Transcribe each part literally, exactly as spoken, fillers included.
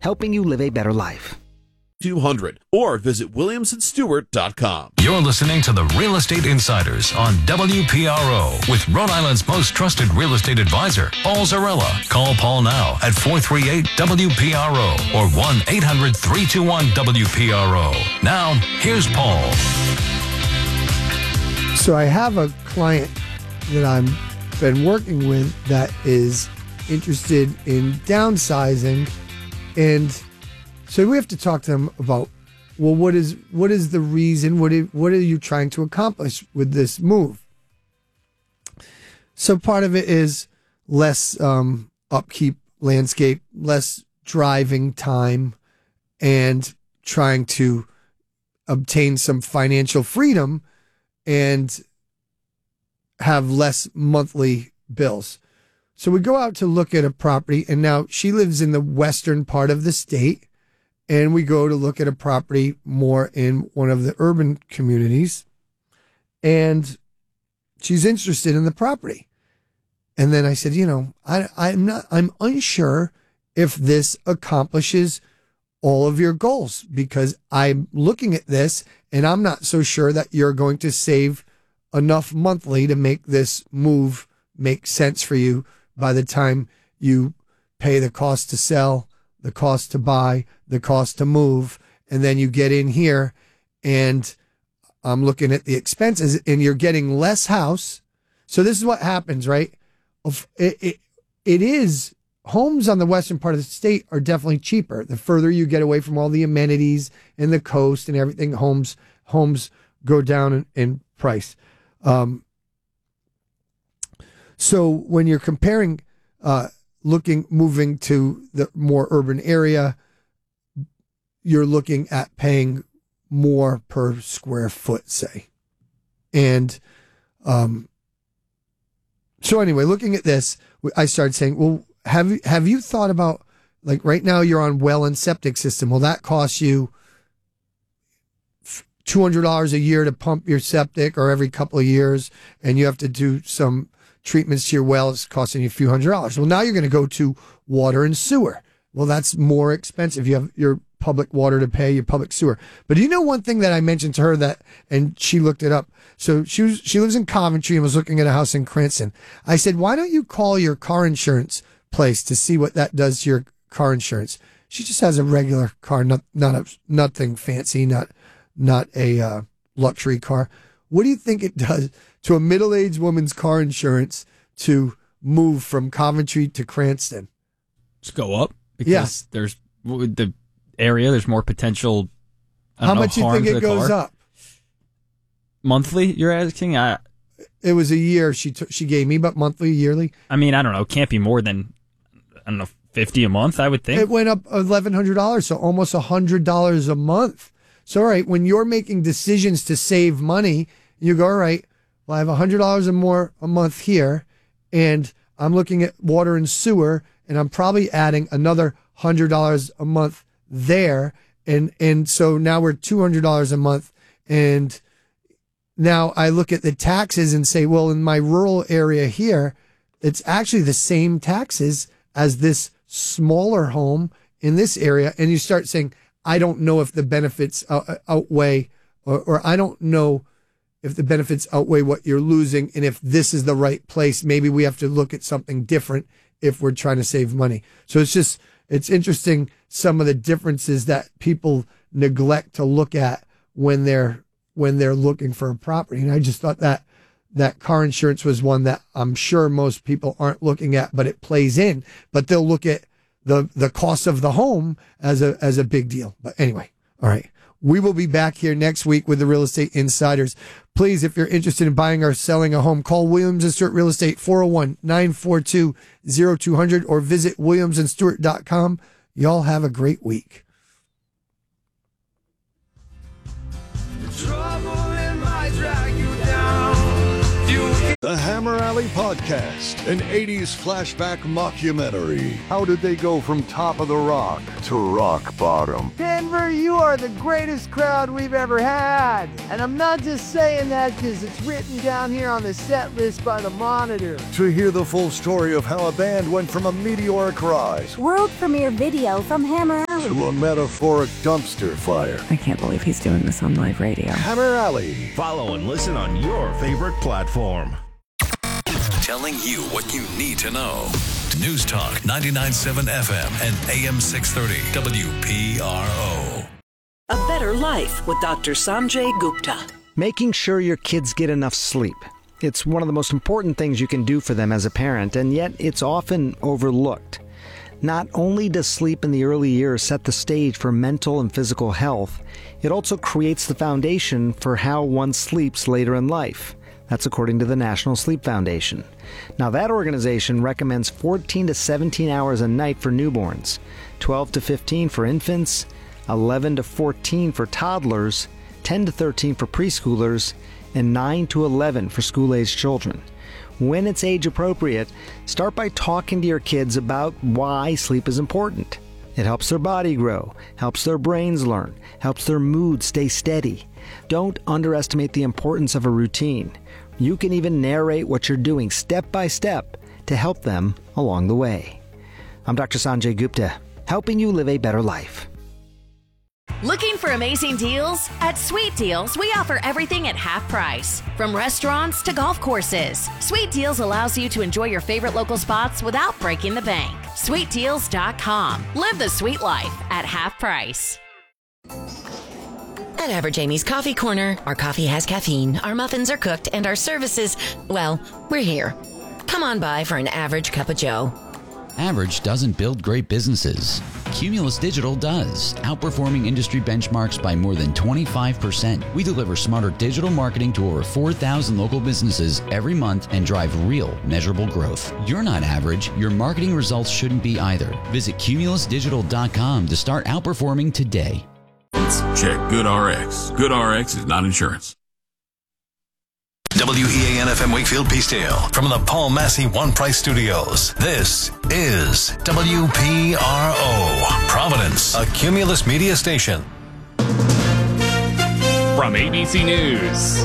helping you live a better life. two hundred or visit williams and stewart dot com. You're listening to the Real Estate Insiders on W P R O with Rhode Island's most trusted real estate advisor, Paul Zarella. Call Paul now at four three eight W P R O or one eight hundred three two one W P R O. Now, here's Paul. So I have a client that I'm been working with that is interested in downsizing, and so we have to talk to them about, well, what is what is the reason? What is, what are you trying to accomplish with this move? So part of it is less um, upkeep, landscape, less driving time, and trying to obtain some financial freedom and have less monthly bills. So we go out to look at a property, and now she lives in the western part of the state, and we go to look at a property more in one of the urban communities, and she's interested in the property. And then I said, you know, I, I'm not, I'm unsure if this accomplishes all of your goals, because I'm looking at this and I'm not so sure that you're going to save enough monthly to make this move make sense for you by the time you pay the cost to sell, the cost to buy, the cost to move, and then you get in here and I'm looking at the expenses and you're getting less house. So this is what happens, right? It, it, it is, homes on the western part of the state are definitely cheaper. The further you get away from all the amenities and the coast and everything, homes homes go down in, in price. Um, so when you're comparing, uh, looking, moving to the more urban area, you're looking at paying more per square foot, say. And, um, so anyway, looking at this, I started saying, well, have you, have you thought about, like right now you're on well and septic system. Well, that costs you two hundred dollars a year to pump your septic, or every couple of years, and you have to do some treatments to your well. It's costing you a few hundred dollars. Well, now you're going to go to water and sewer. Well, that's more expensive. You have your public water to pay, your public sewer. But do you know one thing that I mentioned to her that, and she looked it up. So she was, she lives in Coventry and was looking at a house in Cranston. I said, why don't you call your car insurance place to see what that does to your car insurance? She just has a regular car, not, not a, nothing fancy, not, not a uh, luxury car. What do you think it does to a middle-aged woman's car insurance to move from Coventry to Cranston? Just go up because yes. There's the area, there's more potential. I How don't know, much do you harm think to it the goes car. up? Monthly, you're asking? I, it was a year she took, she gave me, but monthly, yearly? I mean, I don't know. It can't be more than, I don't know, fifty a month, I would think. It went up eleven hundred dollars, so almost one hundred dollars a month. So, all right, when you're making decisions to save money, you go, all right, well, I have one hundred dollars or more a month here, and I'm looking at water and sewer, and I'm probably adding another one hundred dollars a month there. And, and so now we're two hundred dollars a month. And now I look at the taxes and say, well, in my rural area here, it's actually the same taxes as this smaller home in this area. And you start saying, I don't know if the benefits outweigh, or, or I don't know if the benefits outweigh what you're losing. And if this is the right place, maybe we have to look at something different if we're trying to save money. So it's just, it's interesting, some of the differences that people neglect to look at when they're, when they're looking for a property. And I just thought that that car insurance was one that I'm sure most people aren't looking at, but it plays in, but they'll look at the, the cost of the home as a, as a big deal. But anyway, all right. We will be back here next week with the Real Estate Insiders. Please, if you're interested in buying or selling a home, call Williams and Stewart Real Estate, four oh one, nine four two, oh two hundred, or visit williams and stewart dot com. Y'all have a great week. The Hammer Alley Podcast, an eighties flashback mockumentary. How did they go from top of the rock to rock bottom? Denver, you are the greatest crowd we've ever had. And I'm not just saying that because it's written down here on the set list by the Monitor. To hear the full story of how a band went from a meteoric rise World premiere video from Hammer Alley to a metaphoric dumpster fire. I can't believe he's doing this on live radio. Hammer Alley. Follow and listen on your favorite platform. Telling you what you need to know. News Talk ninety-nine point seven F M and A M six thirty W P R O. A Better Life with Doctor Sanjay Gupta. Making sure your kids get enough sleep. It's one of the most important things you can do for them as a parent, and yet it's often overlooked. Not only does sleep in the early years set the stage for mental and physical health, it also creates the foundation for how one sleeps later in life. That's according to the National Sleep Foundation. Now, that organization recommends fourteen to seventeen hours a night for newborns, twelve to fifteen for infants, eleven to fourteen for toddlers, ten to thirteen for preschoolers, and nine to eleven for school-aged children. When it's age appropriate, start by talking to your kids about why sleep is important. It helps their body grow, helps their brains learn, helps their mood stay steady. Don't underestimate the importance of a routine. You can even narrate what you're doing step by step to help them along the way. I'm Doctor Sanjay Gupta, helping you live a better life. Looking for amazing deals? At Sweet Deals, we offer everything at half price. From restaurants to golf courses, Sweet Deals allows you to enjoy your favorite local spots without breaking the bank. sweet deals dot com. Live the sweet life at half price. At Average Amy's Coffee Corner, our coffee has caffeine, our muffins are cooked, and our services, well, we're here. Come on by for an average cup of joe. Average doesn't build great businesses. Cumulus Digital does, outperforming industry benchmarks by more than twenty-five percent. We deliver smarter digital marketing to over four thousand local businesses every month and drive real, measurable growth. You're not average. Your marketing results shouldn't be either. Visit cumulus digital dot com to start outperforming today. Check GoodRx. GoodRx is not insurance. W E A N F M Wakefield Peacedale from the Paul Massey One Price Studios. This is W P R O, Providence, a Cumulus media station. From A B C News,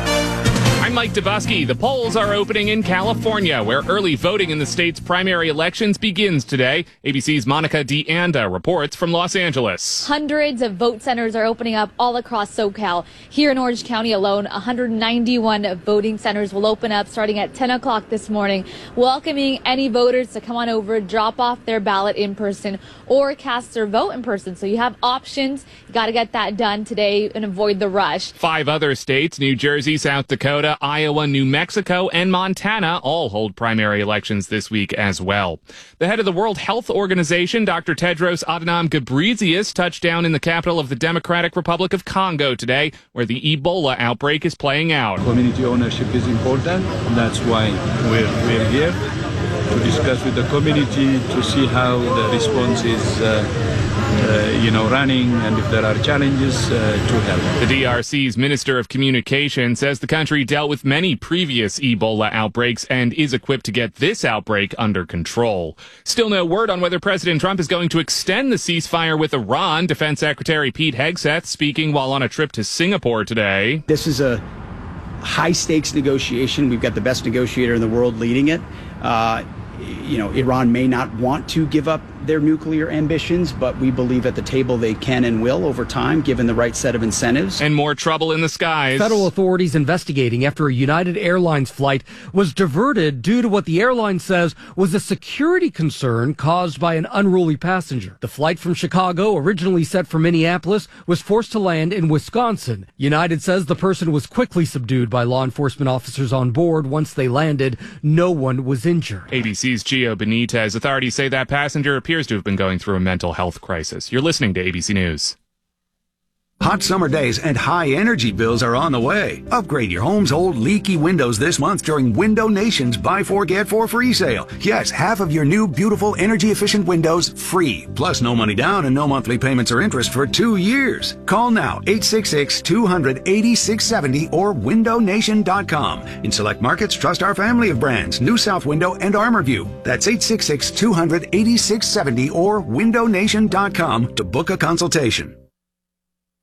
I'm Mike Dubosky. The polls are opening in California, where early voting in the state's primary elections begins today. A B C's Monica DeAnda reports from Los Angeles. Hundreds of vote centers are opening up all across SoCal. Here in Orange County alone, one hundred ninety-one voting centers will open up starting at ten o'clock this morning, welcoming any voters to come on over, drop off their ballot in person, or cast their vote in person. So you have options. You got to get that done today and avoid the rush. Five other states, New Jersey, South Dakota, Iowa, New Mexico, and Montana all hold primary elections this week as well. The head of the World Health Organization, Doctor Tedros Adhanom Ghebreyesus, touched down in the capital of the Democratic Republic of Congo today, where the Ebola outbreak is playing out. Community ownership is important. That's why we're, we're here to discuss with the community to see how the response is uh, Uh, you know, running, and if there are challenges, uh, to help. The D R C's Minister of Communication says the country dealt with many previous Ebola outbreaks and is equipped to get this outbreak under control. Still no word on whether President Trump is going to extend the ceasefire with Iran. Defense Secretary Pete Hegseth speaking while on a trip to Singapore today. This is a high-stakes negotiation. We've got the best negotiator in the world leading it. Uh, You know, Iran may not want to give up their nuclear ambitions, but we believe at the table they can and will over time, given the right set of incentives. And more trouble in the skies. Federal authorities investigating after a United Airlines flight was diverted due to what the airline says was a security concern caused by an unruly passenger. The flight from Chicago, originally set for Minneapolis, was forced to land in Wisconsin. United says the person was quickly subdued by law enforcement officers on board. Once they landed, no one was injured. A B C's Gio Benitez. Authorities say that passenger appears to have been going through a mental health crisis. You're listening to A B C News. Hot summer days and high energy bills are on the way. Upgrade your home's old leaky windows this month during Window Nation's Buy Four Get Four free sale. Yes, half of your new beautiful energy efficient windows free. Plus no money down and no monthly payments or interest for two years. Call now eight six six, two hundred, eighty-six seventy or window nation dot com. In select markets, trust our family of brands, New South Window and ArmorView. That's eight six six, two hundred, eighty-six seventy or window nation dot com to book a consultation.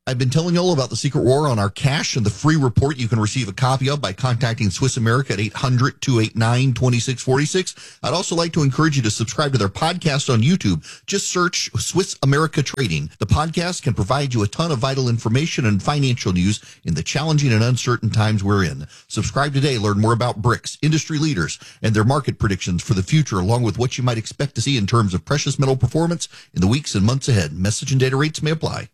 I've been telling you all about the Secret War on our cash and the free report you can receive a copy of by contacting Swiss America at eight hundred, two eight nine, two six four six. I'd also like to encourage you to subscribe to their podcast on YouTube. Just search Swiss America Trading. The podcast can provide you a ton of vital information and financial news in the challenging and uncertain times we're in. Subscribe today. Learn more about B R I C S, industry leaders, and their market predictions for the future, along with what you might expect to see in terms of precious metal performance in the weeks and months ahead. Message and data rates may apply.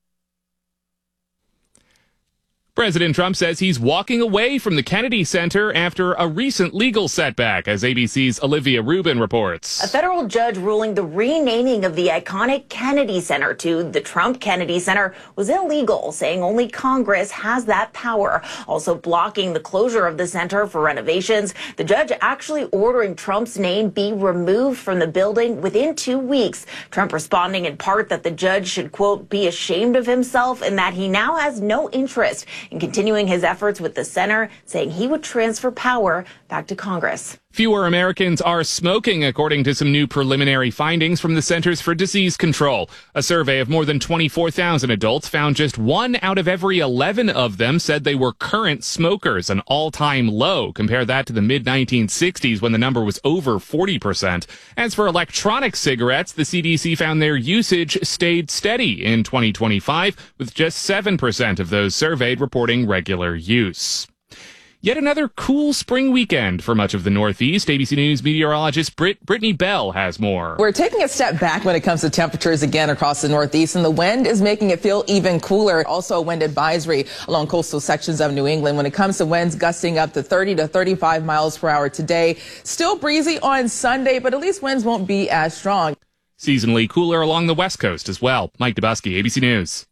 President Trump says he's walking away from the Kennedy Center after a recent legal setback, as A B C's Olivia Rubin reports. A federal judge ruling the renaming of the iconic Kennedy Center to the Trump Kennedy Center was illegal, saying only Congress has that power, also blocking the closure of the center for renovations. The judge actually ordering Trump's name be removed from the building within two weeks. Trump responding in part that the judge should, quote, be ashamed of himself and that he now has no interest in continuing his efforts with the center, saying he would transfer power back to Congress. Fewer Americans are smoking, according to some new preliminary findings from the Centers for Disease Control. A survey of more than twenty-four thousand adults found just one out of every eleven of them said they were current smokers, an all-time low. Compare that to the mid nineteen sixties when the number was over forty percent. As for electronic cigarettes, the C D C found their usage stayed steady in twenty twenty-five, with just seven percent of those surveyed reporting regular use. Yet another cool spring weekend for much of the Northeast. A B C News meteorologist Brit- Brittany Bell has more. We're taking a step back when it comes to temperatures again across the Northeast, and the wind is making it feel even cooler. Also a wind advisory along coastal sections of New England when it comes to winds gusting up to thirty to thirty-five miles per hour today. Still breezy on Sunday, but at least winds won't be as strong. Seasonally cooler along the West Coast as well. Mike Dubusky, A B C News.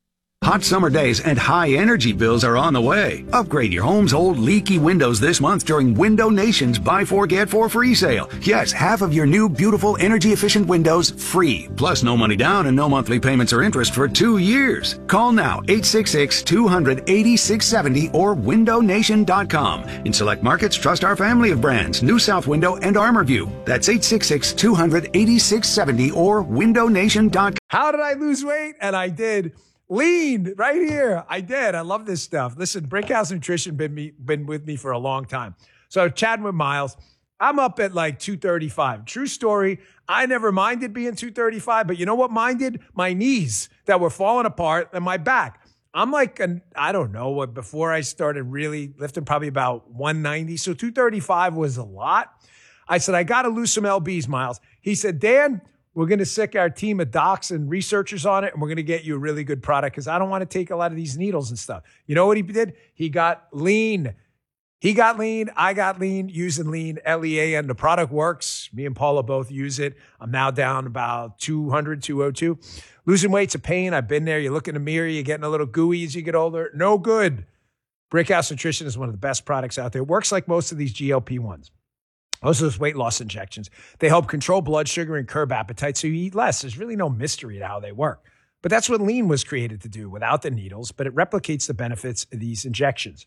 Hot summer days and high energy bills are on the way. Upgrade your home's old leaky windows this month during Window Nation's Buy Four Get Four free sale. Yes, half of your new beautiful energy efficient windows free. Plus no money down and no monthly payments or interest for two years. Call now eight six six, two hundred, eighty-six seventy or window nation dot com. In select markets, trust our family of brands, New South Window and ArmorView. That's eight six six, two hundred, eighty-six seventy or window nation dot com. How did I lose weight? And I did. Lean right here. I did. I love this stuff. Listen, Brickhouse Nutrition been me been with me for a long time. So chatting with Miles, I'm up at like two thirty-five. True story. I never minded being two thirty-five, but you know what minded? My knees that were falling apart and my back. I'm like, an, I don't know what, before I started really lifting, probably about one ninety. So two thirty-five was a lot. I said, I got to lose some L Bs, Miles. He said, Dan, we're going to sick our team of docs and researchers on it, and we're going to get you a really good product because I don't want to take a lot of these needles and stuff. You know what he did? He got lean. He got lean. I got lean using lean, L E A, and the product works. Me and Paula both use it. I'm now down about two hundred, two oh two. Losing weight's a pain. I've been there. You look in the mirror, you're getting a little gooey as you get older. No good. Brickhouse Nutrition is one of the best products out there. It works like most of these G L P ones. Most of those weight loss injections, they help control blood sugar and curb appetite so you eat less. There's really no mystery to how they work. But that's what lean was created to do without the needles, but it replicates the benefits of these injections.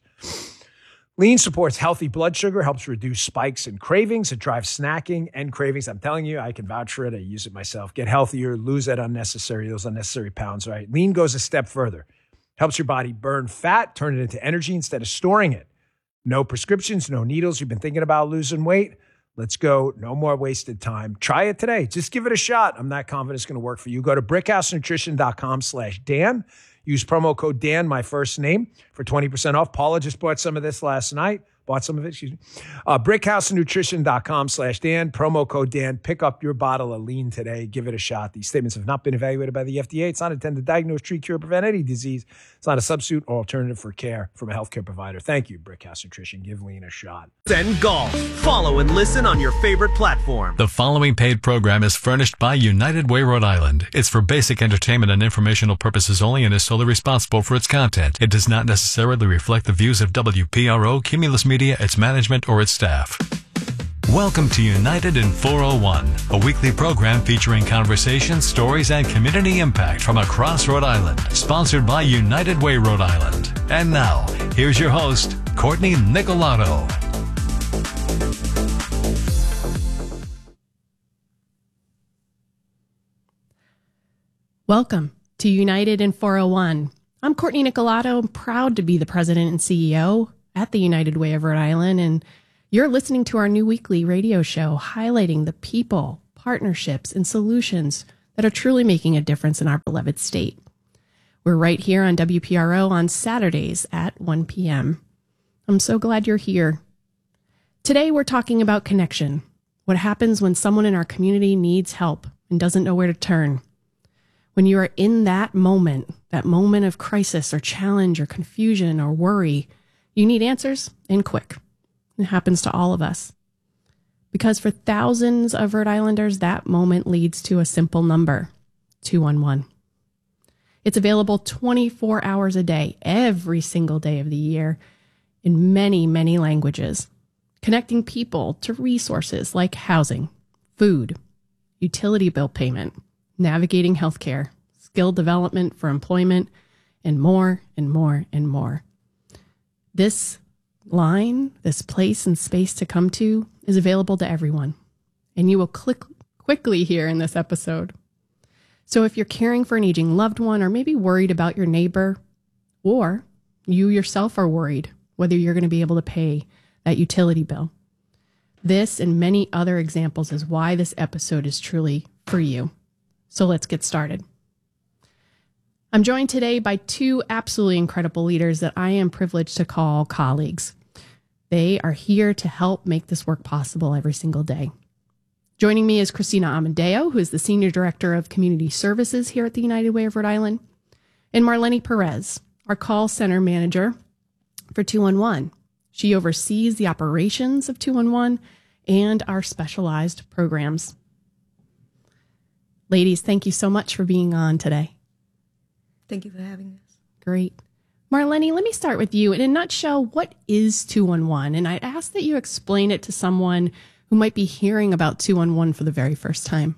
Lean supports healthy blood sugar, helps reduce spikes and cravings. It drives snacking and cravings. I'm telling you, I can vouch for it. I use it myself. Get healthier, lose that unnecessary, those unnecessary pounds, right? Lean goes a step further. Helps your body burn fat, turn it into energy instead of storing it. No prescriptions, no needles. You've been thinking about losing weight? Let's go. No more wasted time. Try it today. Just give it a shot. I'm not confident it's going to work for you. Go to brickhousenutrition.com slash Dan. Use promo code Dan, my first name, for twenty percent off. Paula just bought some of this last night. Bought some of it, excuse me. Uh, brickhousenutrition.com slash Dan. Promo code Dan. Pick up your bottle of lean today. Give it a shot. These statements have not been evaluated by the F D A. It's not intended to diagnose, treat, cure, prevent any disease. It's not a substitute or alternative for care from a healthcare provider. Thank you, Brickhouse Nutrition. Give lean a shot. And golf. Follow and listen on your favorite platform. The following paid program is furnished by United Way, Rhode Island. It's for basic entertainment and informational purposes only and is solely responsible for its content. It does not necessarily reflect the views of W P R O, Cumulus Media, its management, or its staff. Welcome to United in four oh one, a weekly program featuring conversations, stories, and community impact from across Rhode Island, sponsored by United Way, Rhode Island. And now, here's your host, Courtney Nicolato. Welcome to United in four oh one. I'm Courtney Nicolato. I'm proud to be the president and C E O at the United Way of Rhode Island, and you're listening to our new weekly radio show highlighting the people, partnerships, and solutions that are truly making a difference in our beloved state. We're right here on W P R O on Saturdays at one p.m. I'm so glad you're here. Today, we're talking about connection. What happens when someone in our community needs help and doesn't know where to turn? When you are in that moment, that moment of crisis or challenge or confusion or worry, you need answers and quick. It happens to all of us. Because for thousands of Rhode Islanders, that moment leads to a simple number, two one one. It's available twenty-four hours a day, every single day of the year, in many, many languages, connecting people to resources like housing, food, utility bill payment, navigating healthcare, skill development for employment, and more and more and more. This line, this place and space to come to is available to everyone, and you will click quickly here in this episode. So if you're caring for an aging loved one or maybe worried about your neighbor, or you yourself are worried whether you're going to be able to pay that utility bill, this and many other examples is why this episode is truly for you. So let's get started. I'm joined today by two absolutely incredible leaders that I am privileged to call colleagues. They are here to help make this work possible every single day. Joining me is Christina Amadeo, who is the Senior Director of Community Services here at the United Way of Rhode Island, and Marlene Perez, our call center manager for two one one. She oversees the operations of two one one and our specialized programs. Ladies, thank you so much for being on today. Thank you for having us. Great. Marlene, let me start with you. In a nutshell, what is two one one? And I'd ask that you explain it to someone who might be hearing about two one one for the very first time.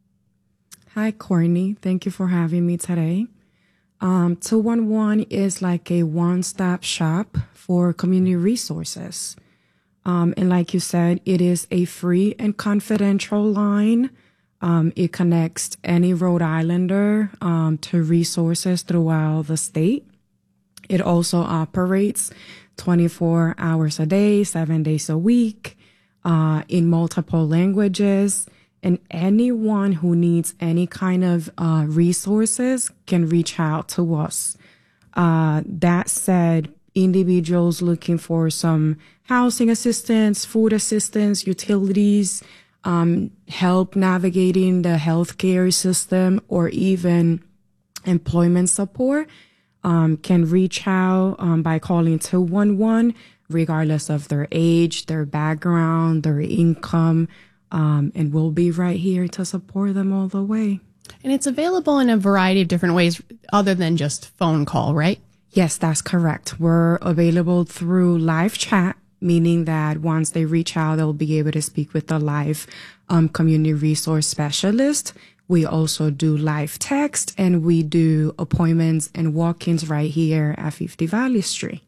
Hi, Courtney. Thank you for having me today. Um, two one one is like a one-stop shop for community resources. Um, and like you said, it is a free and confidential line. Um, it connects any Rhode Islander um, to resources throughout the state. It also operates twenty-four hours a day, seven days a week, uh, in multiple languages. And anyone who needs any kind of uh, resources can reach out to us. Uh, that said, individuals looking for some housing assistance, food assistance, utilities, um, help navigating the healthcare system, or even employment support, um, can reach out um, by calling two one one, regardless of their age, their background, their income. Um, and we'll be right here to support them all the way. And it's available in a variety of different ways other than just phone call, right? Yes, that's correct. We're available through live chat, meaning that once they reach out, they'll be able to speak with the live um, community resource specialist. We also do live text, and we do appointments and walk-ins right here at fifty Valley Street.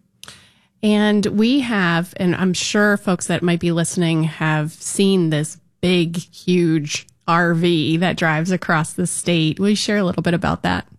And we have, and I'm sure folks that might be listening have seen this big, huge R V that drives across the state. Will you share a little bit about that?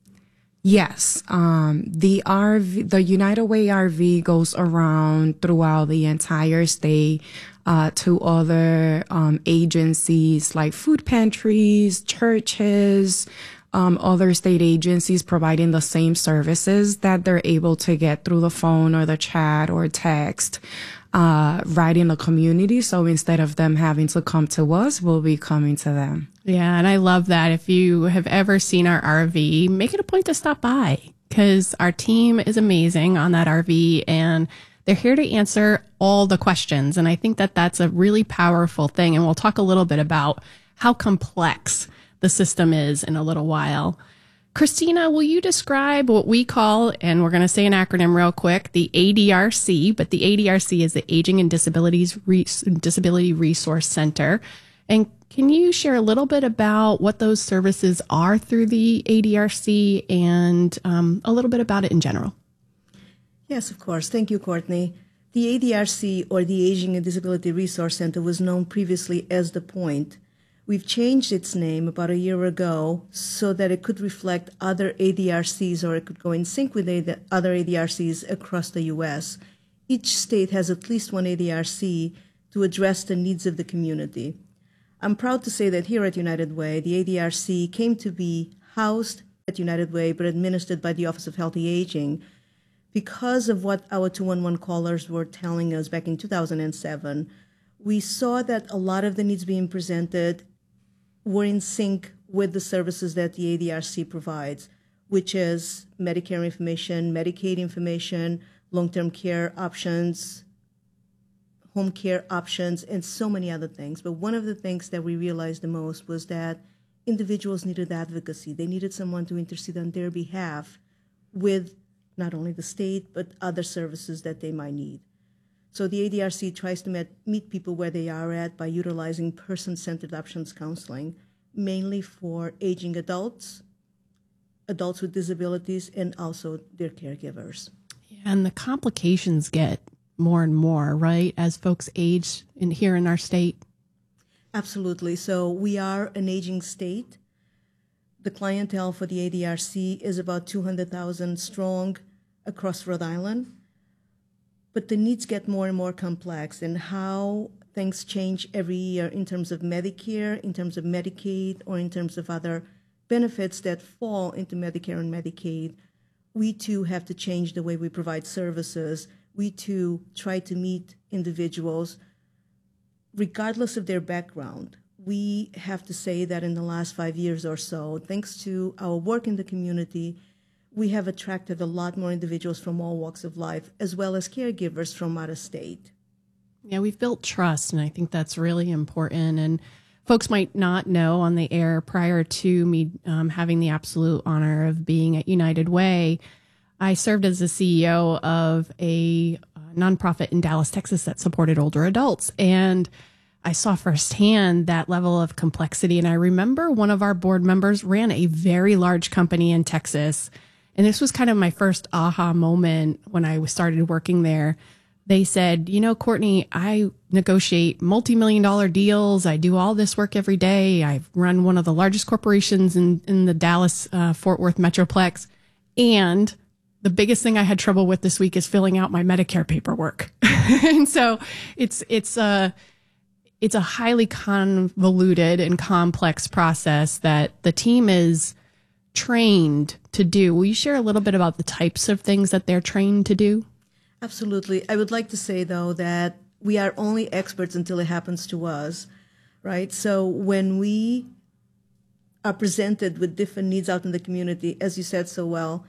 Yes. Um, the R V, the United Way R V goes around throughout the entire state, uh, to other, um, agencies like food pantries, churches, um, other state agencies providing the same services that they're able to get through the phone or the chat or text, uh, right in the community. So instead of them having to come to us, we'll be coming to them. Yeah, and I love that. If you have ever seen our R V, make it a point to stop by, because our team is amazing on that R V, and they're here to answer all the questions. And I think that that's a really powerful thing. And we'll talk a little bit about how complex the system is in a little while. Christina, will you describe what we call, and we're going to say an acronym real quick, the A D R C, but the A D R C is the Aging and Disabilities Re- Disability Resource Center. And can you share a little bit about what those services are through the A D R C and um, a little bit about it in general? Yes, of course. Thank you, Courtney. The A D R C, or the Aging and Disability Resource Center, was known previously as The Point, We've changed its name about a year ago so that it could reflect other A D R Cs, or it could go in sync with the other A D R Cs across the U S. Each state has at least one A D R C to address the needs of the community. I'm proud to say that here at United Way, the A D R C came to be housed at United Way but administered by the Office of Healthy Aging because of what our two one one callers were telling us back in two thousand seven. We saw that a lot of the needs being presented were in sync with the services that the A D R C provides, which is Medicare information, Medicaid information, long-term care options, home care options, and so many other things. But one of the things that we realized the most was that individuals needed advocacy. They needed someone to intercede on their behalf with not only the state, but other services that they might need. So the A D R C tries to met, meet people where they are at by utilizing person-centered options counseling, mainly for aging adults, adults with disabilities, and also their caregivers. And the complications get more and more, right, as folks age in here in our state? Absolutely. So we are an aging state. The clientele for the A D R C is about two hundred thousand strong across Rhode Island. But the needs get more and more complex, and how things change every year in terms of Medicare, in terms of Medicaid, or in terms of other benefits that fall into Medicare and Medicaid. We too have to change the way we provide services. We too try to meet individuals regardless of their background. We have to say that in the last five years or so, thanks to our work in the community, we have attracted a lot more individuals from all walks of life, as well as caregivers from out of state. Yeah, we've built trust, and I think that's really important. And folks might not know on the air, prior to me um, having the absolute honor of being at United Way, I served as the C E O of a nonprofit in Dallas, Texas that supported older adults. And I saw firsthand that level of complexity. And I remember one of our board members ran a very large company in Texas. And this was kind of my first aha moment when I started working there. They said, you know, Courtney, I negotiate multi-million dollar deals. I do all this work every day. I've run one of the largest corporations in, in the Dallas, uh, Fort Worth Metroplex. And the biggest thing I had trouble with this week is filling out my Medicare paperwork. And so it's, it's a, it's a highly convoluted and complex process that the team is trained to do. Will you share a little bit about the types of things that they're trained to do? Absolutely. I would like to say, though, that we are only experts until it happens to us, right? So when we are presented with different needs out in the community, as you said so well,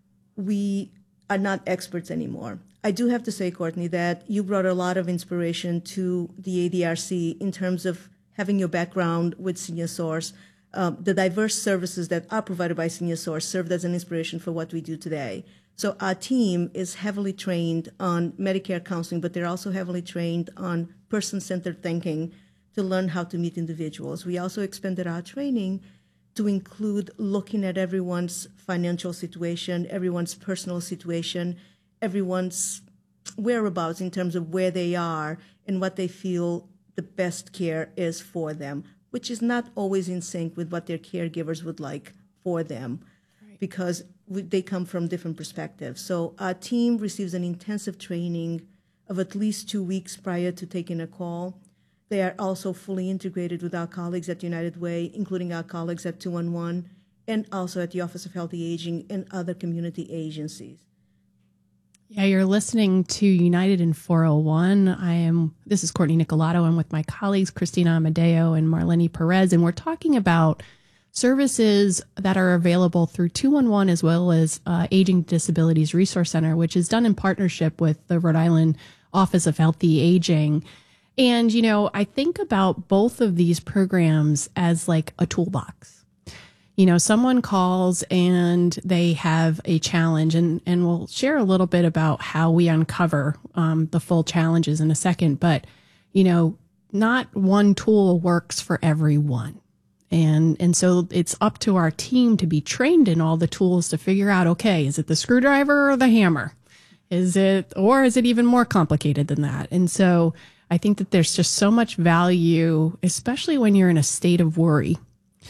we are not experts anymore. I do have to say, Courtney, that you brought a lot of inspiration to the A D R C in terms of having your background with Senior Source. Um, the diverse services that are provided by Senior Source served as an inspiration for what we do today. So our team is heavily trained on Medicare counseling, but they're also heavily trained on person-centered thinking to learn how to meet individuals. We also expanded our training to include looking at everyone's financial situation, everyone's personal situation, everyone's whereabouts in terms of where they are and what they feel the best care is for them, which is not always in sync with what their caregivers would like for them, right, because we, they come from different perspectives. So our team receives an intensive training of at least two weeks prior to taking a call. They are also fully integrated with our colleagues at United Way, including our colleagues at two one one and also at the Office of Healthy Aging and other community agencies. Yeah, you're listening to United in four oh one. I am, this is Courtney Nicolato. I'm with my colleagues, Christina Amadeo and Marlene Perez, and we're talking about services that are available through two one one as well as uh, Aging Disabilities Resource Center, which is done in partnership with the Rhode Island Office of Healthy Aging. And, you know, I think about both of these programs as like a toolbox. You know, someone calls and they have a challenge, and, and we'll share a little bit about how we uncover um, the full challenges in a second. But, you know, not one tool works for everyone. And, and so it's up to our team to be trained in all the tools to figure out, okay, is it the screwdriver or the hammer? Is it, or is it even more complicated than that? And so I think that there's just so much value, especially when you're in a state of worry,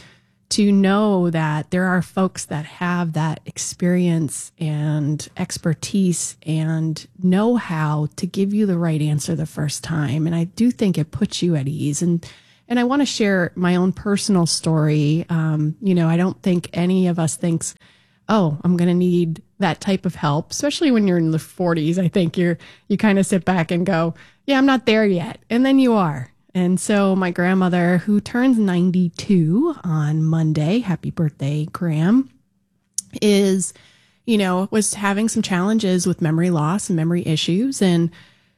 to know that there are folks that have that experience and expertise and know how to give you the right answer the first time. And I do think it puts you at ease. And and I want to share my own personal story. Um, you know, I don't think any of us thinks, oh, I'm going to need that type of help, especially when you're in the forties. I think you're you kind of sit back and go, yeah, I'm not there yet. And then you are. And so my grandmother, who turns ninety-two on Monday, happy birthday, Graham, is, you know, was having some challenges with memory loss and memory issues, and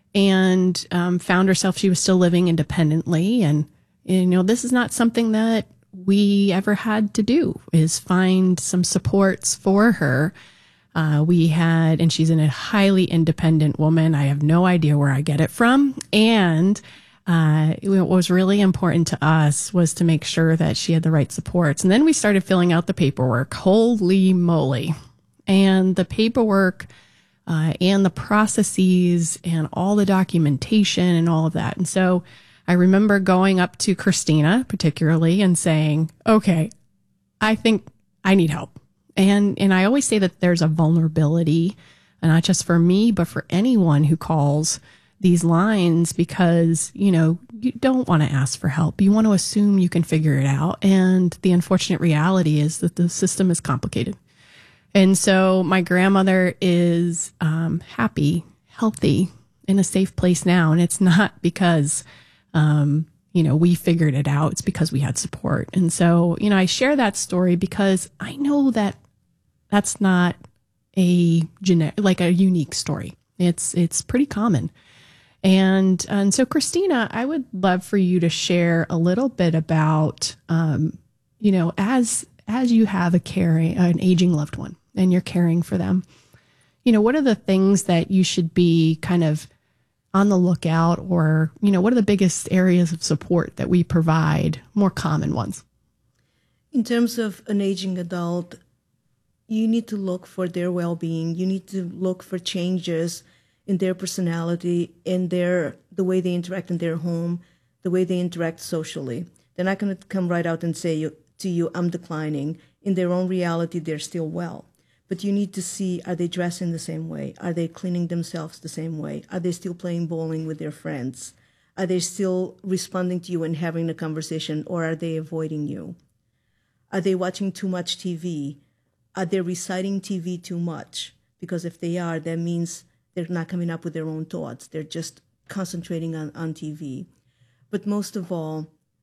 and um, found herself, she was still living independently. And, you know, this is not something that we ever had to do, is find some supports for her. Uh, we had, and she's a highly independent woman. I have no idea where I get it from. And Uh, what was really important to us was to make sure that she had the right supports. And then we started filling out the paperwork. Holy moly. And the paperwork uh, and the processes and all the documentation and all of that. And so I remember going up to Christina particularly and saying, okay, I think I need help. And, and I always say that there's a vulnerability, and not just for me, but for anyone who calls these lines, because, you know, you don't want to ask for help. You want to assume you can figure it out. And the unfortunate reality is that the system is complicated. And so my grandmother is um, happy, healthy, in a safe place now. And it's not because, um, you know, we figured it out. It's because we had support. And so, you know, I share that story because I know that that's not a genetic, like a unique story. It's, it's pretty common. And, and so, Christina, I would love for you to share a little bit about, um, you know, as, as you have a caring, an aging loved one and you're caring for them, you know, what are the things that you should be kind of on the lookout, or, you know, what are the biggest areas of support that we provide, more common ones? In terms of an aging adult, you need to look for their well-being. You need to look for changes in their personality, in their the way they interact in their home, the way they interact socially. They're not going to come right out and say you, to you, I'm declining. In their own reality, they're still well. But you need to see, are they dressing the same way? Are they cleaning themselves the same way? Are they still playing bowling with their friends? Are they still responding to you and having a conversation, or are they avoiding you? Are they watching too much T V? Are they reciting T V too much? Because if they are, that means they're not coming up with their own thoughts. They're just concentrating on, on T V. But most of all,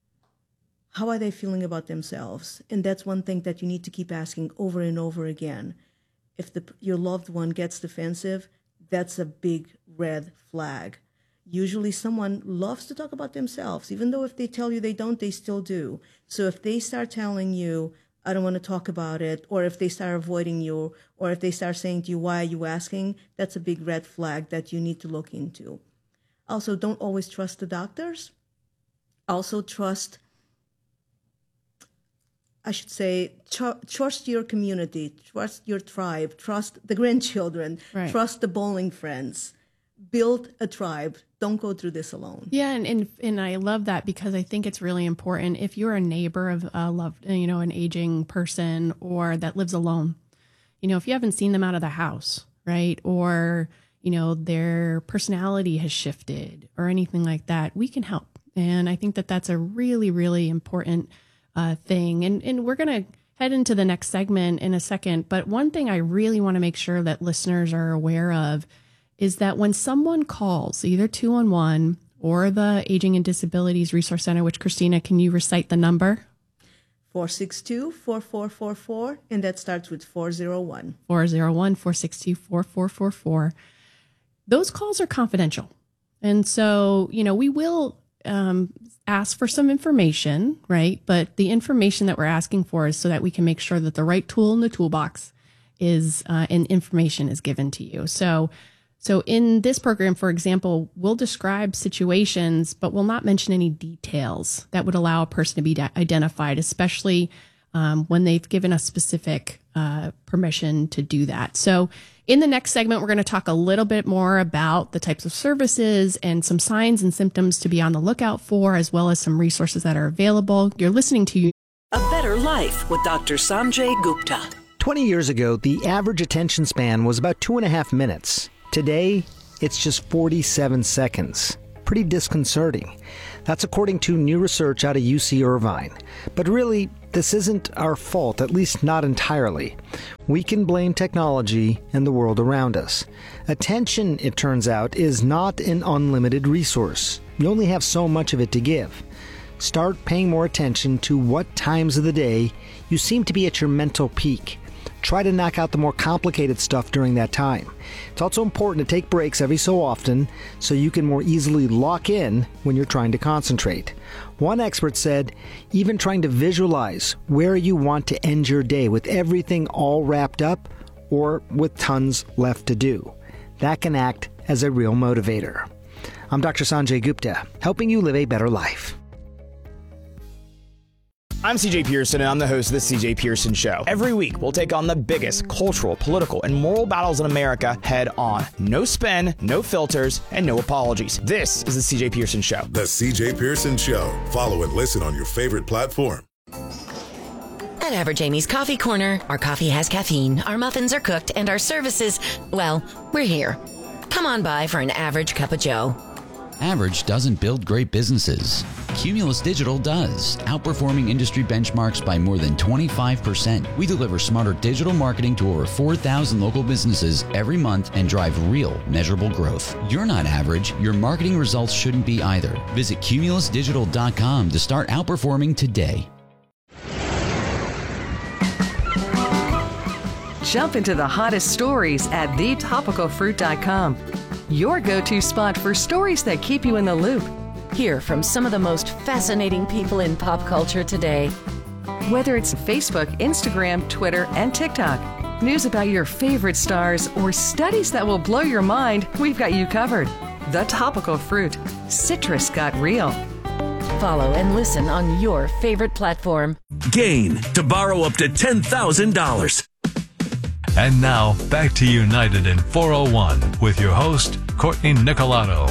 how are they feeling about themselves? And that's one thing that you need to keep asking over and over again. If the, your loved one gets defensive, that's a big red flag. Usually someone loves to talk about themselves, even though if they tell you they don't, they still do. So if they start telling you, I don't want to talk about it, or if they start avoiding you, or if they start saying to you, why are you asking? That's a big red flag that you need to look into. Also, don't always trust the doctors. Also trust, I should say, tr- trust your community, trust your tribe, trust the grandchildren, right. Trust the bowling friends. Build a tribe. Don't go through this alone. Yeah, and, and and I love that, because I think it's really important. If you're a neighbor of a loved, you know, an aging person, or that lives alone, you know, if you haven't seen them out of the house, right, or, you know, their personality has shifted or anything like that, we can help. And I think that that's a really, really important uh, thing. And and we're going to head into the next segment in a second. But one thing I really want to make sure that listeners are aware of is that when someone calls either two one one or the Aging and Disabilities Resource Center, which, Christina, can you recite the number? four six two, four four four four, and that starts with four oh one. four oh one, four six two, four four four four. Those calls are confidential. And so, you know, we will um, ask for some information, right? But the information that we're asking for is so that we can make sure that the right tool in the toolbox is, uh, and information is given to you. So, So in this program, for example, we'll describe situations, but we'll not mention any details that would allow a person to be identified, especially um, when they've given us specific uh, permission to do that. So in the next segment, we're going to talk a little bit more about the types of services and some signs and symptoms to be on the lookout for, as well as some resources that are available. You're listening to A Better Life with Doctor Sanjay Gupta. twenty years ago, the average attention span was about two and a half minutes. Today, it's just forty-seven seconds. Pretty disconcerting. That's according to new research out of U C Irvine. But really, this isn't our fault, at least not entirely. We can blame technology and the world around us. Attention, it turns out, is not an unlimited resource. You only have so much of it to give. Start paying more attention to what times of the day you seem to be at your mental peak. Try to knock out the more complicated stuff during that time. It's also important to take breaks every so often so you can more easily lock in when you're trying to concentrate. One expert said, even trying to visualize where you want to end your day with everything all wrapped up or with tons left to do. That can act as a real motivator. I'm Doctor Sanjay Gupta, helping you live a better life. I'm C J Pearson, and I'm the host of the C J Pearson Show. Every week, we'll take on the biggest cultural, political, and moral battles in America head on. No spin, no filters, and no apologies. This is the C J Pearson Show. The C J Pearson Show. Follow and listen on your favorite platform. At Average Amy's Coffee Corner, our coffee has caffeine, our muffins are cooked, and our services, well, we're here. Come on by for an average cup of joe. Average doesn't build great businesses. Cumulus Digital does, outperforming industry benchmarks by more than twenty-five percent. We deliver smarter digital marketing to over four thousand local businesses every month and drive real, measurable growth. You're not average. Your marketing results shouldn't be either. Visit cumulus digital dot com to start outperforming today. Jump into the hottest stories at the topical fruit dot com. Your go-to spot for stories that keep you in the loop. Hear from some of the most fascinating people in pop culture today. Whether it's Facebook, Instagram, Twitter, and TikTok, news about your favorite stars, or studies that will blow your mind, we've got you covered. The Topical Fruit. Citrus got real. Follow and listen on your favorite platform. Gain to borrow up to ten thousand dollars. And now, back to United in four oh one with your host, Courtney Nicolato.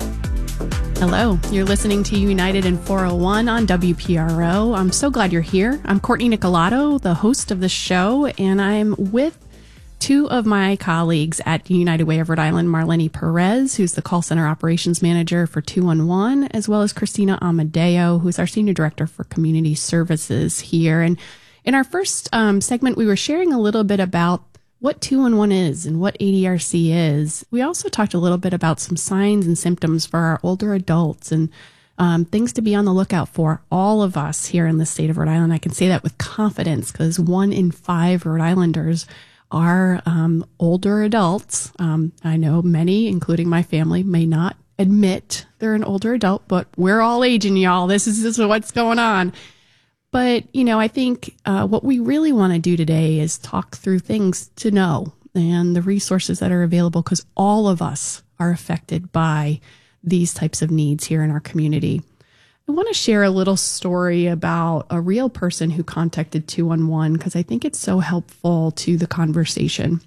Hello, you're listening to United in four oh one on W P R O. I'm so glad you're here. I'm Courtney Nicolato, the host of the show, and I'm with two of my colleagues at United Way of Rhode Island, Marlene Perez, who's the call center operations manager for two one one, as well as Christina Amadeo, who's our senior director for community services here. And in our first um, segment, we were sharing a little bit about what two one one is and what A D R C is. We also talked a little bit about some signs and symptoms for our older adults and um, things to be on the lookout for. All of us here in the state of Rhode Island, I can say that with confidence because one in five Rhode Islanders are um, older adults. Um, I know many, including my family, may not admit they're an older adult, but we're all aging, y'all. This is, this is what's going on. But, you know, I think uh, what we really want to do today is talk through things to know and the resources that are available because all of us are affected by these types of needs here in our community. I want to share a little story about a real person who contacted two one one because I think it's so helpful to the conversation.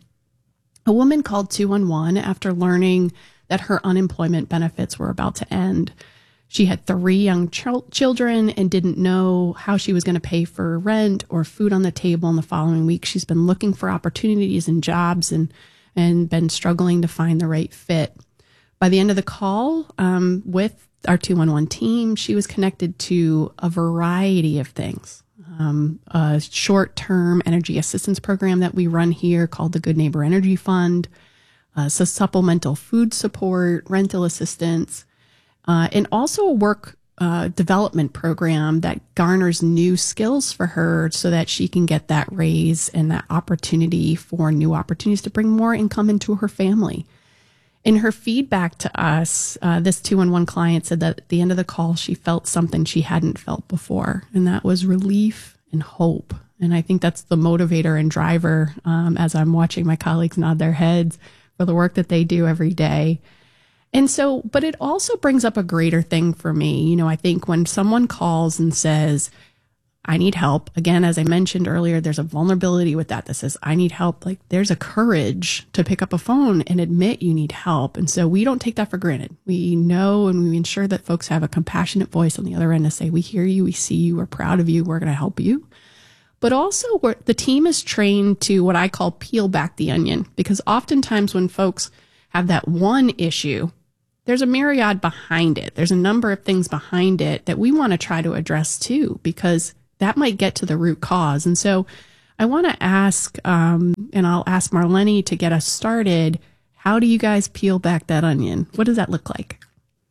A woman called two one one after learning that her unemployment benefits were about to end. She had three young ch- children and didn't know how she was going to pay for rent or food on the table in the following week. She's been looking for opportunities and jobs and, and been struggling to find the right fit. By the end of the call um, with our two one one team, she was connected to a variety of things. Um, a short-term energy assistance program that we run here called the Good Neighbor Energy Fund, uh, so supplemental food support, rental assistance, Uh, and also a work uh, development program that garners new skills for her so that she can get that raise and that opportunity for new opportunities to bring more income into her family. In her feedback to us, uh, this two one one client said that at the end of the call, she felt something she hadn't felt before, and that was relief and hope. And I think that's the motivator and driver um, as I'm watching my colleagues nod their heads for the work that they do every day. And so, but it also brings up a greater thing for me. You know, I think when someone calls and says, I need help. Again, as I mentioned earlier, there's a vulnerability with that that says, I need help. Like there's a courage to pick up a phone and admit you need help. And so we don't take that for granted. We know and we ensure that folks have a compassionate voice on the other end to say, we hear you, we see you, we're proud of you, we're going to help you. But also we're, the team is trained to what I call peel back the onion, because oftentimes when folks have that one issue, there's a myriad behind it. There's a number of things behind it that we want to try to address too, because that might get to the root cause. And so I want to ask, um, and I'll ask Marlene to get us started. How do you guys peel back that onion? What does that look like?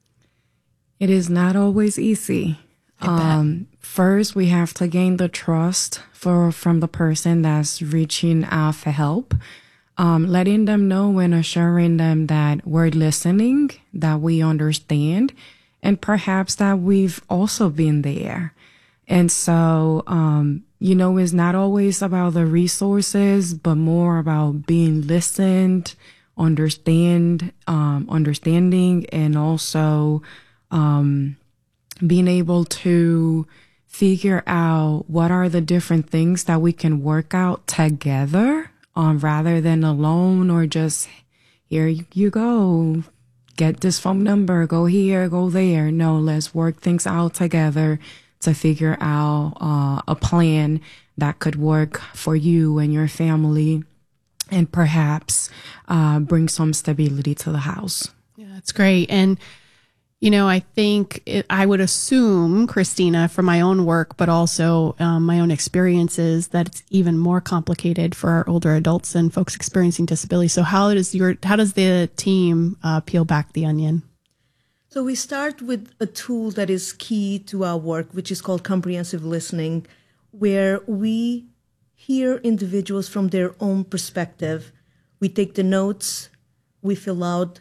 It is not always easy. Um, first, we have to gain the trust for from the person that's reaching out for help, um, letting them know and assuring them that we're listening, that we understand, and perhaps that we've also been there. And so, um, you know, it's not always about the resources, but more about being listened, understand, um, understanding, and also, um, being able to figure out what are the different things that we can work out together, um, rather than alone, or just here you go, get this phone number, go here, go there. No, let's work things out together to figure out uh, a plan that could work for you and your family, and perhaps uh, bring some stability to the house. Yeah, that's great. And, you know, I think it, I would assume, Christina, from my own work, but also um, my own experiences, that it's even more complicated for our older adults and folks experiencing disability. So how does your how does the team uh, peel back the onion? So we start with a tool that is key to our work, which is called comprehensive listening, where we hear individuals from their own perspective. We take the notes, we fill out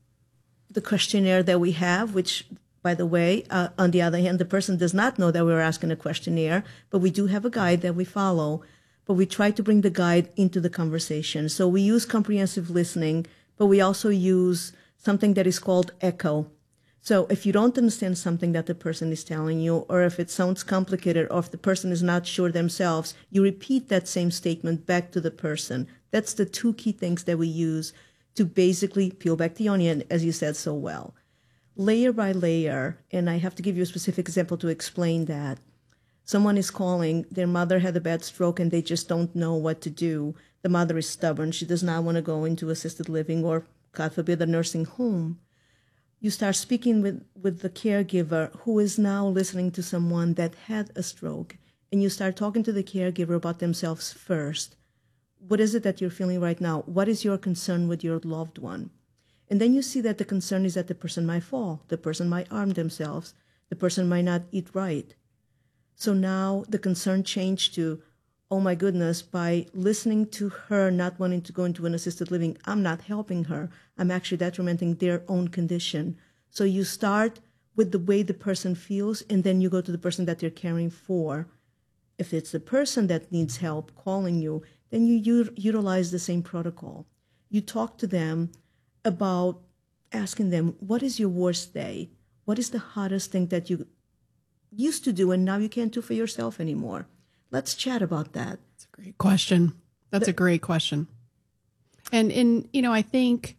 the questionnaire that we have, which, by the way, uh, on the other hand, the person does not know that we're asking a questionnaire, but we do have a guide that we follow. But we try to bring the guide into the conversation. So we use comprehensive listening, but we also use something that is called echo. So if you don't understand something that the person is telling you, or if it sounds complicated, or if the person is not sure themselves, you repeat that same statement back to the person. That's the two key things that we use to basically peel back the onion, as you said so well. Layer by layer, and I have to give you a specific example to explain that. Someone is calling, their mother had a bad stroke and they just don't know what to do. The mother is stubborn. She does not want to go into assisted living or, God forbid, a nursing home. You start speaking with, with the caregiver who is now listening to someone that had a stroke, and you start talking to the caregiver about themselves first. What is it that you're feeling right now? What is your concern with your loved one? And then you see that the concern is that the person might fall, the person might harm themselves, the person might not eat right. So now the concern changed to, oh my goodness, by listening to her not wanting to go into an assisted living, I'm not helping her. I'm actually detrimenting their own condition. So you start with the way the person feels, and then you go to the person that you're caring for. If it's the person that needs help calling you, then you u- utilize the same protocol. You talk to them about asking them, what is your worst day? What is the hardest thing that you used to do and now you can't do for yourself anymore? Let's chat about that. That's a great question. That's a great question. And, and, you know, I think,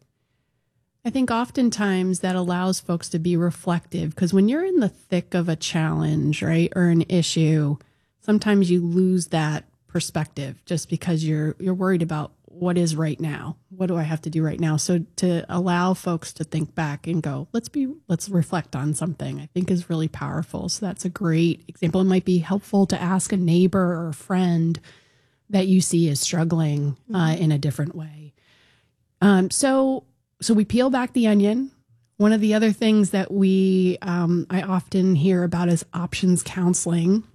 I think oftentimes that allows folks to be reflective, because when you're in the thick of a challenge, right, or an issue, sometimes you lose that perspective just because you're, you're worried about what is right now. What do I have to do right now? So to allow folks to think back and go, let's be, let's reflect on something, I think is really powerful. So that's a great example. It might be helpful to ask a neighbor or a friend that you see is struggling uh, in a different way. Um, so, so we peel back the onion. One of the other things that we, um, I often hear about is options counseling.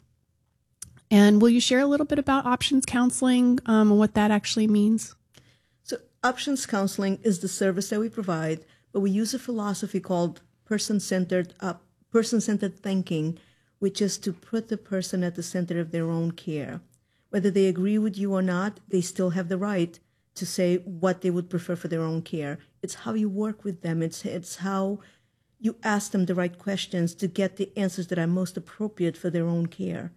And will you share a little bit about options counseling um, and what that actually means? So options counseling is the service that we provide, but we use a philosophy called person-centered uh, person-centered thinking, which is to put the person at the center of their own care. Whether they agree with you or not, they still have the right to say what they would prefer for their own care. It's how you work with them. It's, it's how you ask them the right questions to get the answers that are most appropriate for their own care.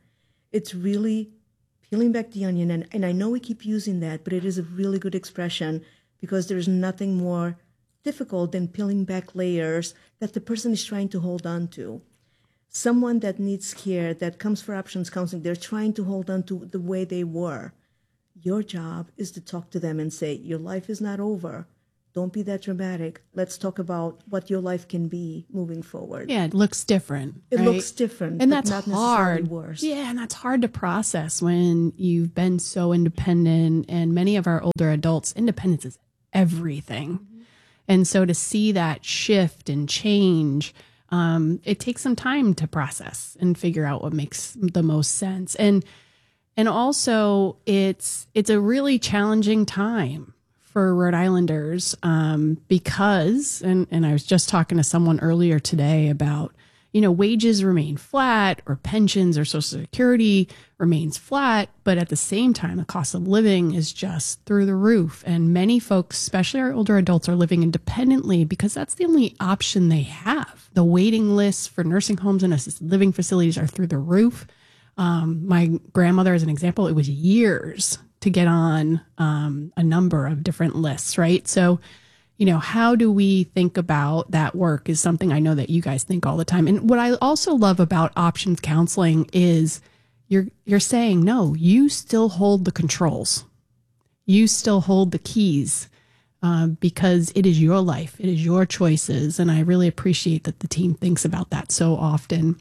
It's really peeling back the onion. And, and I know we keep using that, but it is a really good expression because there's nothing more difficult than peeling back layers that the person is trying to hold on to. Someone that needs care, that comes for options counseling, they're trying to hold on to the way they were. Your job is to talk to them and say, your life is not over. Don't be that dramatic. Let's talk about what your life can be moving forward. Yeah, it looks different. It right? looks different, and but that's not hard. necessarily worse. Yeah, and that's hard to process when you've been so independent. And many of our older adults, independence is everything. Mm-hmm. And so to see that shift and change, um, it takes some time to process and figure out what makes the most sense. And and also, it's it's a really challenging time for Rhode Islanders um, because, and, and I was just talking to someone earlier today about, you know, wages remain flat or pensions or Social Security remains flat, but at the same time, the cost of living is just through the roof. And many folks, especially our older adults, are living independently because that's the only option they have. The waiting lists for nursing homes and assisted living facilities are through the roof. Um, my grandmother, as an example, it was years to get on um, a number of different lists, right? So, you know, how do we think about that work is something I know that you guys think all the time. And what I also love about options counseling is you're you're saying, no, you still hold the controls. You still hold the keys uh, because it is your life. It is your choices. And I really appreciate that the team thinks about that so often.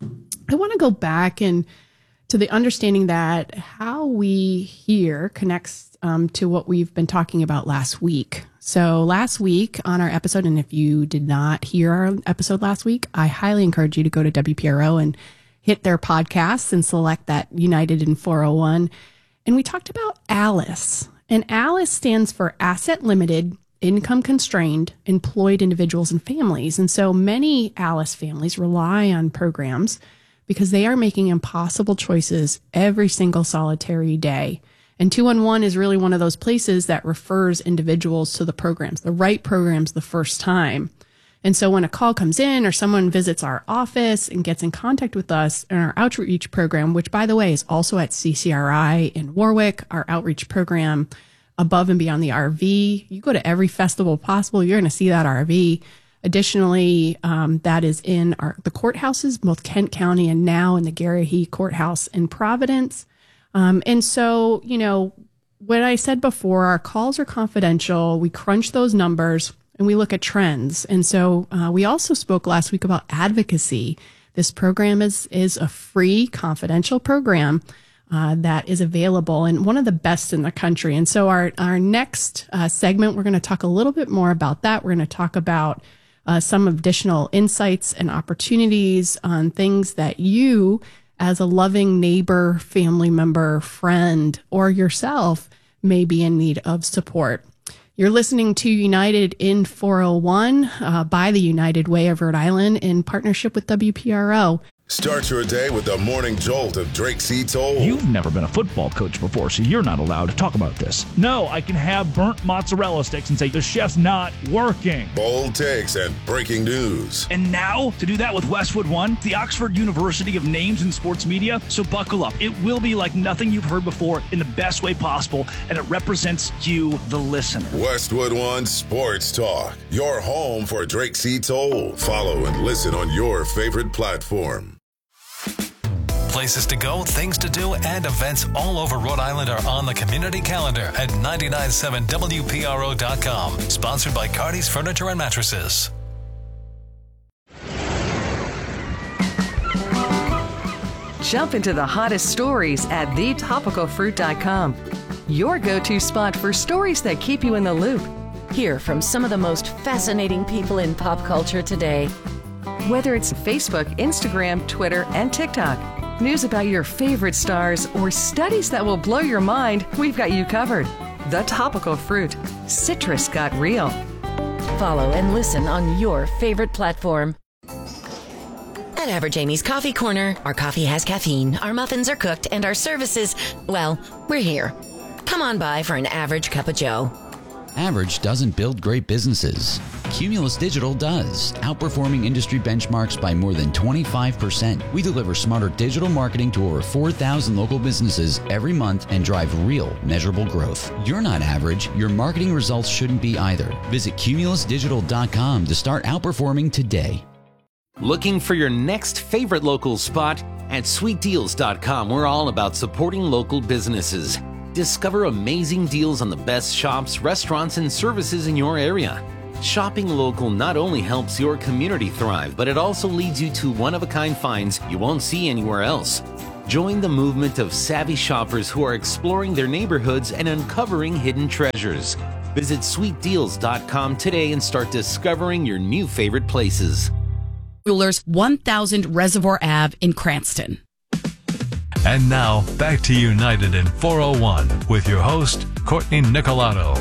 I want to go back and to the understanding that how we hear connects um, to what we've been talking about last week. So last week on our episode, and if you did not hear our episode last week, I highly encourage you to go to W P R O and hit their podcasts and select that United in four oh one. And we talked about ALICE. And ALICE stands for Asset Limited, Income Constrained, Employed Individuals and Families. And so many ALICE families rely on programs because they are making impossible choices every single solitary day. And two one one is really one of those places that refers individuals to the programs, the right programs the first time. And so when a call comes in or someone visits our office and gets in contact with us in our outreach program, which by the way is also at C C R I in Warwick, our outreach program above and beyond the R V. You go to every festival possible, you're going to see that R V. Additionally, um, that is in our, the courthouses, both Kent County and now in the Garrahy Courthouse in Providence. Um, and so, you know, what I said before, our calls are confidential. We crunch those numbers and we look at trends. And so uh, we also spoke last week about advocacy. This program is, is a free confidential program uh, that is available and one of the best in the country. And so our, our next uh, segment, we're going to talk a little bit more about that. We're going to talk about Uh, some additional insights and opportunities on things that you, as a loving neighbor, family member, friend, or yourself, may be in need of support. You're listening to United in four oh one uh, by the United Way of Rhode Island in partnership with W P R O. Start your day with the morning jolt of Drake C. Toll. You've never been a football coach before, so you're not allowed to talk about this. No, I can have burnt mozzarella sticks and say the chef's not working. Bold takes and breaking news. And now, to do that with Westwood One, the Oxford University of Names in Sports Media. So buckle up. It will be like nothing you've heard before in the best way possible, and it represents you, the listener. Westwood One Sports Talk, your home for Drake C. Toll. Follow and listen on your favorite platform. Places to go, things to do, and events all over Rhode Island are on the community calendar at nine nine seven W P R O dot com. Sponsored by Cardi's Furniture and Mattresses. Jump into the hottest stories at the topical fruit dot com. Your go-to spot for stories that keep you in the loop. Hear from some of the most fascinating people in pop culture today. Whether it's Facebook, Instagram, Twitter, and TikTok, news about your favorite stars, or studies that will blow your mind, we've got you covered. The Topical Fruit. Citrus got real. Follow and listen on your favorite platform. At Average Amy's Coffee Corner, our coffee has caffeine, our muffins are cooked, and our services, well, we're here. Come on by for an average cup of joe. Average doesn't build great businesses. Cumulus Digital does, outperforming industry benchmarks by more than twenty-five percent. We deliver smarter digital marketing to over four thousand local businesses every month and drive real, measurable growth. You're not average. Your marketing results shouldn't be either. Visit cumulus digital dot com to start outperforming today. Looking for your next favorite local spot? At sweet deals dot com, we're all about supporting local businesses. Discover amazing deals on the best shops, restaurants, and services in your area. Shopping local not only helps your community thrive, but it also leads you to one-of-a-kind finds you won't see anywhere else. Join the movement of savvy shoppers who are exploring their neighborhoods and uncovering hidden treasures. Visit sweet deals dot com today and start discovering your new favorite places. Jewelers, one thousand Reservoir Avenue in Cranston. And now, back to United in four oh one with your host, Courtney Nicolato.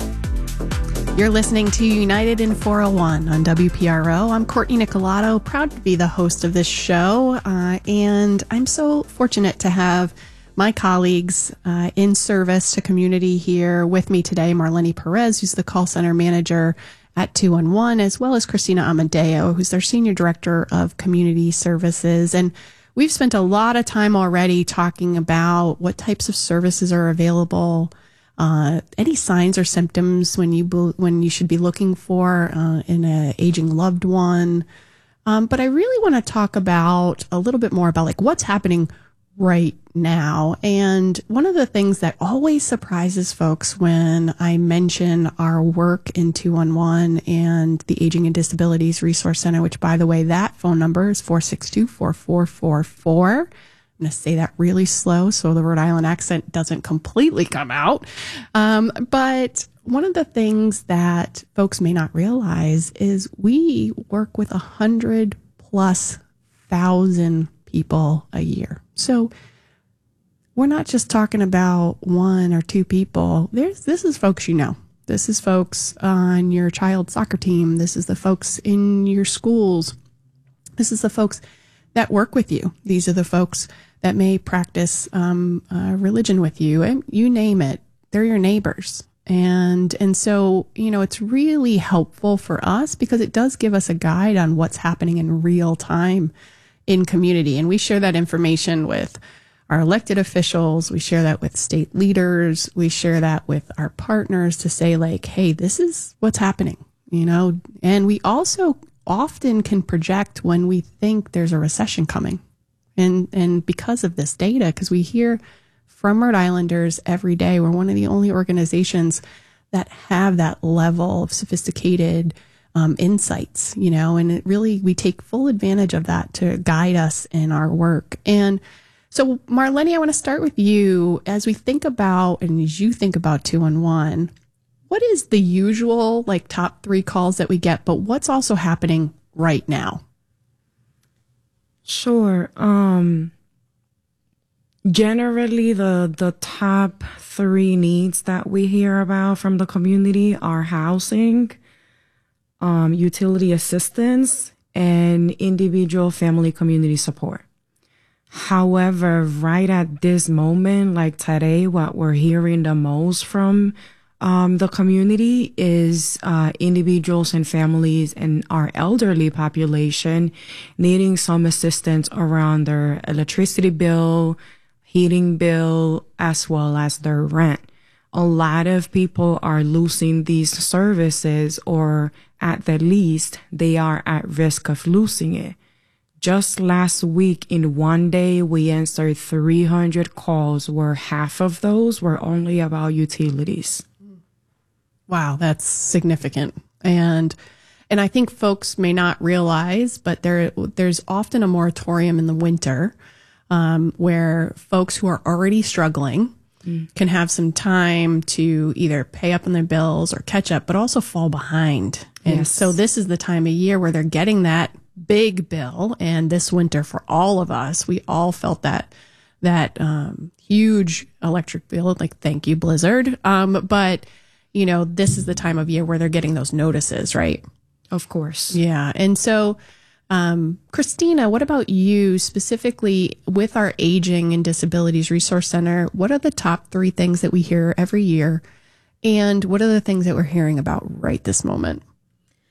You're listening to United in four oh one on W P R O. I'm Courtney Nicolato, proud to be the host of this show. Uh, and I'm so fortunate to have my colleagues uh, in service to community here with me today. Marlene Perez, who's the call center manager at two one one, as well as Christina Amadeo, who's their Senior Director of Community Services. And we've spent a lot of time already talking about what types of services are available, uh, any signs or symptoms when you when you should be looking for uh, in an aging loved one. Um, but I really want to talk about a little bit more about like what's happening right now. And one of the things that always surprises folks when I mention our work in two one one and the Aging and Disabilities Resource Center, which, by the way, that phone number is four six two, four four four four. I'm going to say that really slow so the Rhode Island accent doesn't completely come out. Um, but one of the things that folks may not realize is we work with a hundred plus thousand people a year. So we're not just talking about one or two people. There's, this is folks you know. This is folks on your child's soccer team. This is the folks in your schools. This is the folks that work with you. These are the folks that may practice um, uh, religion with you. And you name it. They're your neighbors. And and so, you know, it's really helpful for us because it does give us a guide on what's happening in real time in community. And we share that information with our elected officials. We share that with state leaders. We share that with our partners to say like, hey, this is what's happening, you know, and we also often can project when we think there's a recession coming. And, and because of this data, because we hear from Rhode Islanders every day, we're one of the only organizations that have that level of sophisticated Um, insights, you know, and it really, we take full advantage of that to guide us in our work. And so, Marlene, I want to start with you as we think about, and as you think about two one one, what is the usual, like, top three calls that we get, but what's also happening right now? Sure. Um, generally, the, the top three needs that we hear about from the community are housing, Um, utility assistance, and individual family community support. However, right at this moment, like today, what we're hearing the most from um, the community is uh, individuals and families and our elderly population needing some assistance around their electricity bill, heating bill, as well as their rent. A lot of people are losing these services, or at the least, they are at risk of losing it. Just last week, in one day, we answered three hundred calls, where half of those were only about utilities. Wow, that's significant. And and I think folks may not realize, but there there's often a moratorium in the winter um, where folks who are already struggling can have some time to either pay up on their bills or catch up, but also fall behind. And Yes. so this is the time of year where they're getting that big bill. And this winter for all of us, we all felt that, that, um, huge electric bill, like, thank you, Blizzard. Um, but you know, this is the time of year where they're getting those notices, right? Of course. Yeah. And so, Um, Christina, what about you specifically with our Aging and Disabilities Resource Center? What are the top three things that we hear every year? And what are the things that we're hearing about right this moment?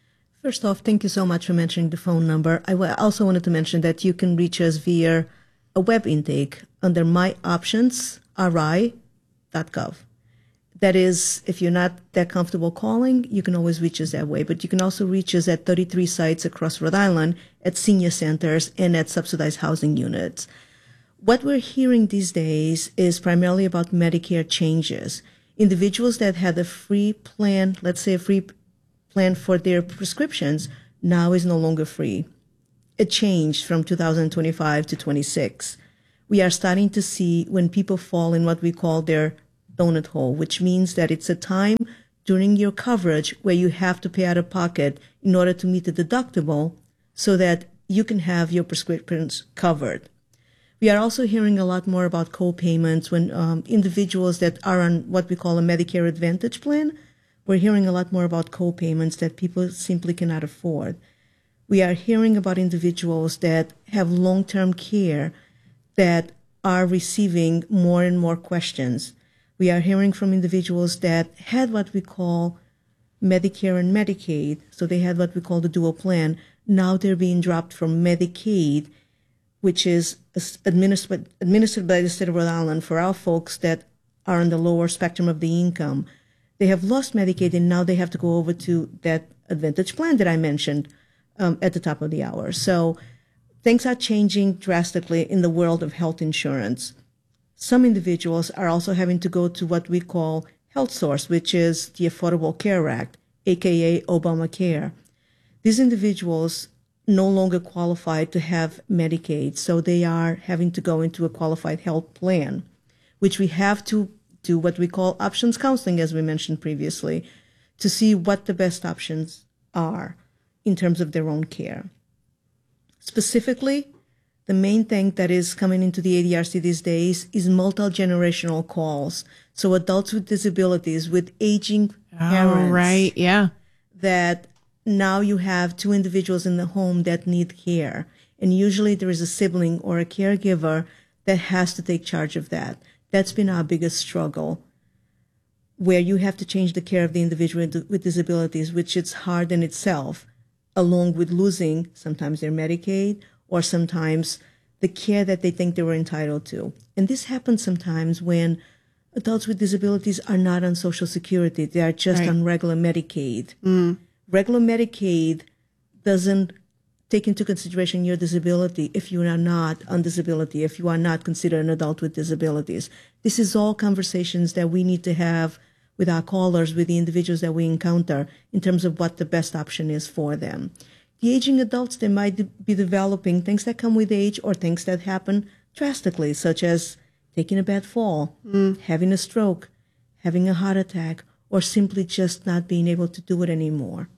First off, thank you so much for mentioning the phone number. I w- also wanted to mention that you can reach us via a web intake under my options r i dot gov. That is, if you're not that comfortable calling, you can always reach us that way. But you can also reach us at thirty-three sites across Rhode Island, at senior centers, and at subsidized housing units. What we're hearing these days is primarily about Medicare changes. Individuals that had a free plan, let's say a free plan for their prescriptions, now is no longer free. It changed from two thousand twenty-five to twenty-six. We are starting to see when people fall in what we call their donut hole, which means that it's a time during your coverage where you have to pay out of pocket in order to meet the deductible so that you can have your prescriptions covered. We are also hearing a lot more about co-payments when um, individuals that are on what we call a Medicare Advantage plan. We're hearing a lot more about co-payments that people simply cannot afford. We are hearing about individuals that have long-term care that are receiving more and more questions. We are hearing from individuals that had what we call Medicare and Medicaid, so they had what we call the dual plan. Now they're being dropped from Medicaid, which is administered, administered by the state of Rhode Island for our folks that are on the lower spectrum of the income. They have lost Medicaid, and now they have to go over to that Advantage plan that I mentioned um, at the top of the hour. So things are changing drastically in the world of health insurance. Some individuals are also having to go to what we call Health Source, which is the Affordable Care Act, aka Obamacare. These individuals no longer qualify to have Medicaid, so they are having to go into a qualified health plan, which we have to do what we call options counseling, as we mentioned previously, to see what the best options are in terms of their own care. Specifically, the main thing that is coming into the A D R C these days is multi-generational calls. So adults with disabilities, with aging parents. Oh, right, yeah. That now you have two individuals in the home that need care. And usually there is a sibling or a caregiver that has to take charge of that. That's been our biggest struggle, where you have to change the care of the individual with disabilities, which is hard in itself, along with losing sometimes their Medicaid or sometimes the care that they think they were entitled to. And this happens sometimes when adults with disabilities are not on Social Security. They are just Right. on regular Medicaid. Mm. Regular Medicaid doesn't take into consideration your disability if you are not on disability, if you are not considered an adult with disabilities. This is all conversations that we need to have with our callers, with the individuals that we encounter in terms of what the best option is for them. The aging adults, they might be developing things that come with age or things that happen drastically, such as taking a bad fall, Mm. having a stroke, having a heart attack, or simply just not being able to do it anymore.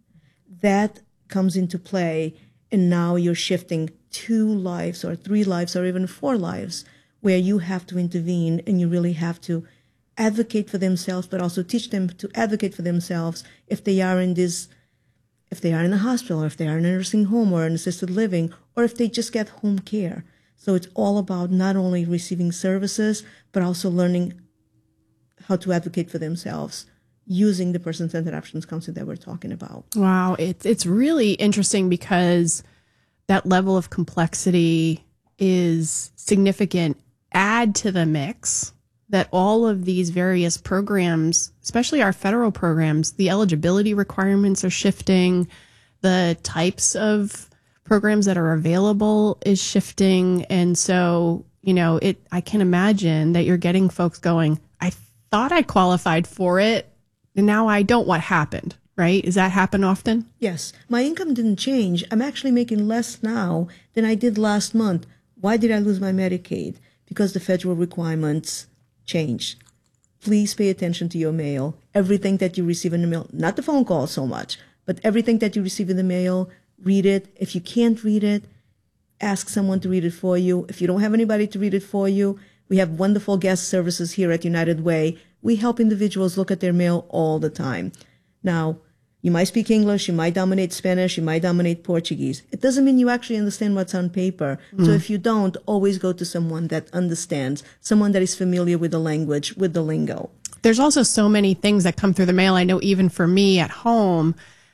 That comes into play, and now you're shifting two lives or three lives or even four lives where you have to intervene and you really have to advocate for themselves, but also teach them to advocate for themselves if they are in this, if they are in a hospital, or if they are in a nursing home or an assisted living, or if they just get home care. So it's all about not only receiving services, but also learning how to advocate for themselves using the person-centered options counseling that we're talking about. Wow, it's it's really interesting because that level of complexity is significant. Add to the mix that all of these various programs, especially our federal programs, the eligibility requirements are shifting, the types of programs that are available is shifting, and so, you know, it I can imagine that you're getting folks going, I thought I qualified for it, and now I don't. What happened, right? Does that happen often? Yes. My income didn't change. I'm actually making less now than I did last month. Why did I lose my Medicaid? Because the federal requirements changed. Please pay attention to your mail. Everything that you receive in the mail, not the phone call so much, but everything that you receive in the mail, read it. If you can't read it, ask someone to read it for you. If you don't have anybody to read it for you, we have wonderful guest services here at United Way. We help individuals look at their mail all the time. Now, you might speak English, you might dominate Spanish, you might dominate Portuguese. It doesn't mean you actually understand what's on paper. Mm. So if you don't, always go to someone that understands, someone that is familiar with the language, with the lingo. There's also so many things that come through the mail. I know even for me at home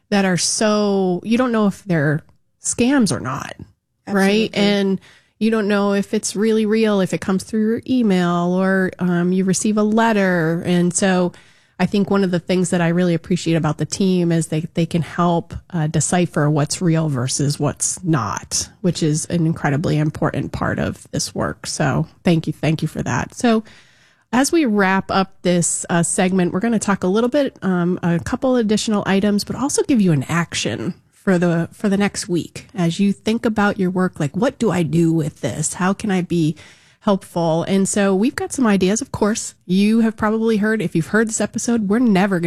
that are so, you don't know if they're scams or not, Absolutely. right? And you don't know if it's really real, if it comes through your email or um, you receive a letter. And so I think one of the things that I really appreciate about the team is they, they can help uh, decipher what's real versus what's not, which is an incredibly important part of this work. So thank you. Thank you for that. So as we wrap up this uh, segment, we're going to talk a little bit, um, a couple additional items, but also give you an action for the for the next week as you think about your work. Like, what do I do with this? How can I be helpful? And so we've got some ideas. Of course, you have probably heard, if you've heard this episode, we're never going